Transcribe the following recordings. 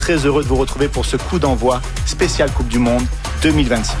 Très heureux de vous retrouver pour ce coup d'envoi spécial Coupe du Monde 2026.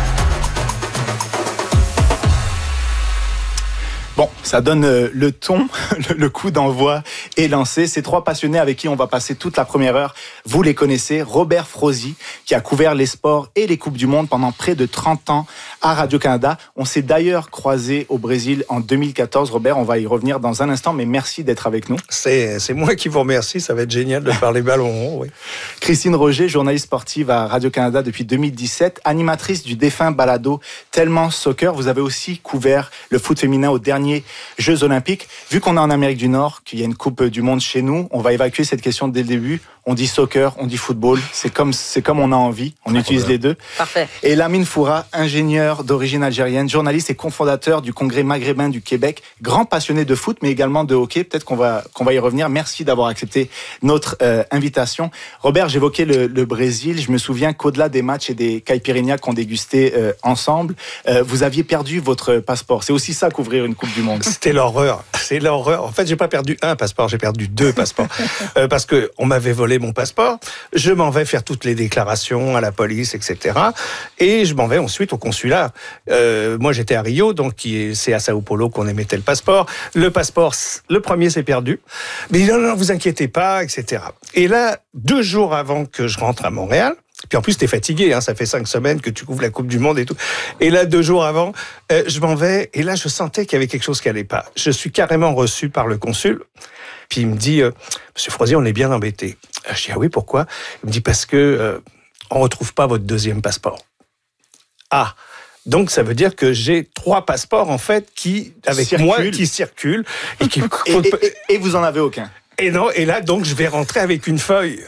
Bon, ça donne le ton, le coup d'envoi est lancé. Ces trois passionnés avec qui on va passer toute la première heure, vous les connaissez. Robert Frozy, qui a couvert les sports et les Coupes du Monde pendant près de 30 ans à Radio-Canada. On s'est d'ailleurs croisés au Brésil en 2014. Robert, on va y revenir dans un instant, mais merci d'être avec nous. C'est moi qui vous remercie, ça va être génial de parler ballon rond. Oui. Christine Roger, journaliste sportive à Radio-Canada depuis 2017, animatrice du défunt balado Tellement Soccer. Vous avez aussi couvert le foot féminin aux derniers Jeux Olympiques. Vu qu'on est en Amérique du Nord, qu'il y a une Coupe du Monde chez nous, on va évacuer cette question dès le début. On dit soccer, on dit football. C'est comme on a envie. On utilise les deux. Parfait. Et Lamine Foura, ingénieur d'origine algérienne, journaliste et cofondateur du Congrès maghrébin du Québec, grand passionné de foot, mais également de hockey. Peut-être qu'on va y revenir. Merci d'avoir accepté notre invitation. Robert, j'évoquais le Brésil. Je me souviens qu'au-delà des matchs et des caipirinhas qu'on dégustait ensemble, vous aviez perdu votre passeport. C'est aussi ça couvrir une Coupe du Monde. C'était l'horreur. C'est l'horreur. En fait, j'ai pas perdu un passeport, j'ai perdu 2 passeports. Parce que on m'avait volé mon passeport. Je m'en vais faire toutes les déclarations à la police, etc. Et je m'en vais ensuite au consulat. Moi, j'étais à Rio, donc c'est à Sao Paulo qu'on émettait le passeport. Le passeport, le premier s'est perdu. Mais non, vous inquiétez pas, etc. Et là, 2 jours avant que je rentre à Montréal, puis en plus, t'es fatigué, hein, ça fait 5 semaines que tu couvres la Coupe du Monde et tout. Et là, 2 jours avant, je m'en vais, et là, je sentais qu'il y avait quelque chose qui allait pas. Je suis carrément reçu par le consul, puis il me dit, Monsieur Frozy, on est bien embêté. Je dis, ah oui, pourquoi? Il me dit, parce que on retrouve pas votre 2e passeport. Ah, donc ça veut dire que j'ai 3 passeports, en fait, qui circulent. Et vous en avez aucun. Et non, et là, donc, je vais rentrer avec une feuille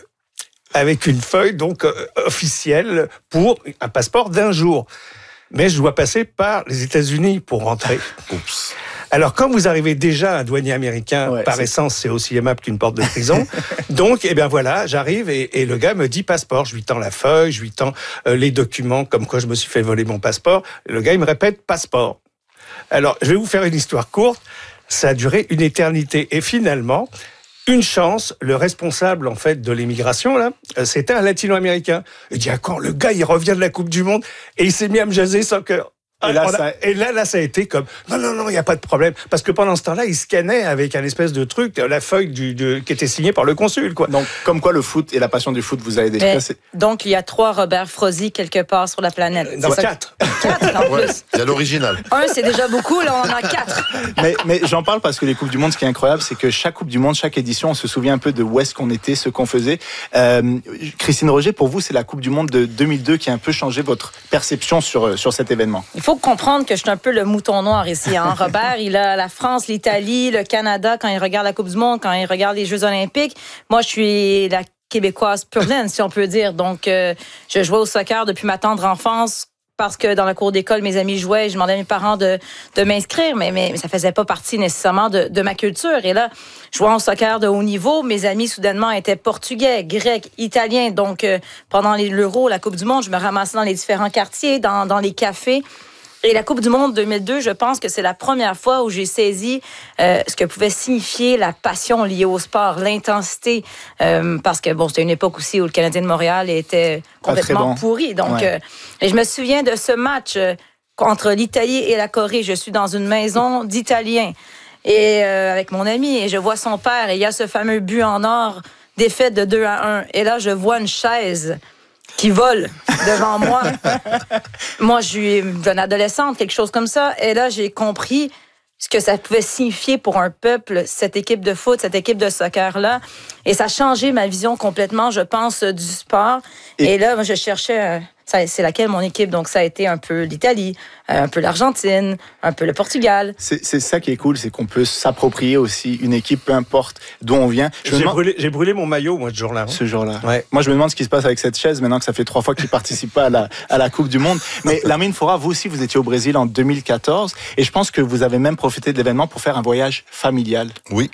donc officielle pour un passeport d'1 jour. Mais je dois passer par les États-Unis pour rentrer. Oups. Alors, quand vous arrivez déjà à un douanier américain, par essence, c'est aussi aimable qu'une porte de prison. Donc, voilà, j'arrive et le gars me dit passeport. Je lui tends la feuille, je lui tends les documents comme quoi je me suis fait voler mon passeport. Le gars, il me répète passeport. Alors, je vais vous faire une histoire courte. Ça a duré une éternité. Et finalement, une chance, le responsable en fait de l'immigration là, c'était un latino-américain. Il dit quand le gars il revient de la Coupe du Monde et il s'est mis à me jaser soccer. Et là, ça a été comme non, il y a pas de problème parce que pendant ce temps-là, il scannait avec un espèce de truc la feuille qui était signée par le consul quoi. Donc comme quoi le foot et la passion du foot vous a aidé. Donc il y a 3 Robert Frozy quelque part sur la planète. Non, 4. 4 en plus. Il y a l'original. 1 c'est déjà beaucoup, là on en a 4. Mais j'en parle parce que les Coupes du Monde, ce qui est incroyable, c'est que chaque Coupe du Monde, chaque édition, on se souvient un peu de où est-ce qu'on était, ce qu'on faisait. Christine Roger, pour vous, c'est la Coupe du Monde de 2002 qui a un peu changé votre perception sur cet événement. Il faut comprendre que je suis un peu le mouton noir ici. Hein. Robert, il a la France, l'Italie, le Canada quand il regarde la Coupe du Monde, quand il regarde les Jeux Olympiques. Moi, je suis la Québécoise pure laine, si on peut dire. Donc, je jouais au soccer depuis ma tendre enfance. Parce que dans la cour d'école, mes amis jouaient et je demandais à mes parents de m'inscrire, mais ça faisait pas partie nécessairement de ma culture. Et là, jouant au soccer de haut niveau, mes amis soudainement étaient portugais, grecs, italiens. Donc, pendant l'Euro, la Coupe du Monde, je me ramassais dans les différents quartiers, dans les cafés. Et la Coupe du Monde 2002, je pense que c'est la première fois où j'ai saisi ce que pouvait signifier la passion liée au sport, l'intensité, parce que c'était une époque aussi où le Canadien de Montréal était complètement pourri. Donc, et je me souviens de ce match entre l'Italie et la Corée. Je suis dans une maison d'Italiens et avec mon ami et je vois son père et il y a ce fameux but en or, défaite de 2-1. Et là, je vois une chaise qui vole devant moi. Moi, je suis une adolescente, quelque chose comme ça. Et là, j'ai compris ce que ça pouvait signifier pour un peuple, cette équipe de foot, cette équipe de soccer-là. Et ça a changé ma vision complètement, je pense, du sport. Et là, moi, je cherchais... c'est laquelle mon équipe? Donc, ça a été un peu l'Italie, un peu l'Argentine, un peu le Portugal. C'est ça qui est cool, c'est qu'on peut s'approprier aussi une équipe, peu importe d'où on vient. J'ai brûlé mon maillot, moi, ce jour-là. Ce jour-là. Ouais. Moi, je me demande ce qui se passe avec cette chaise, maintenant que ça fait 3 fois que tu ne participes pas à la Coupe du Monde. Mais Lamine Foura, vous aussi, vous étiez au Brésil en 2014. Et je pense que vous avez même profité de l'événement pour faire un voyage familial. Oui.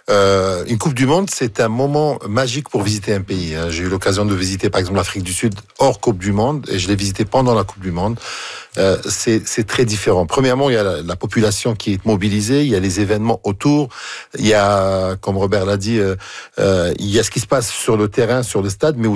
Une Coupe du Monde, c'est un moment magique pour visiter un pays. J'ai eu l'occasion de visiter, par exemple, l'Afrique du Sud hors Coupe du Monde. Et je l'ai visité pendant la Coupe du Monde. C'est très différent. Premièrement, il y a la population qui est mobilisée, il y a les événements autour, il y a, comme Robert l'a dit, il y a ce qui se passe sur le terrain, sur le stade, mais